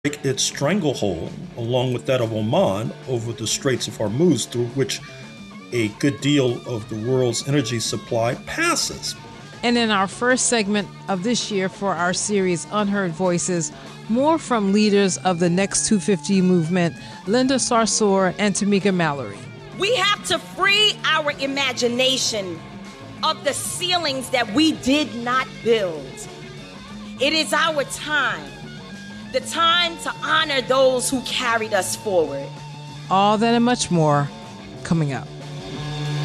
break its stranglehold, along with that of Oman, over the Straits of Hormuz, through which a good deal of the world's energy supply passes. And in our first segment of this year for our series Unheard Voices, more from leaders of the Next 250 movement, Linda Sarsour and Tamika Mallory. We have to free our imagination of the ceilings that we did not build. It is our time, the time to honor those who carried us forward. All that and much more coming up.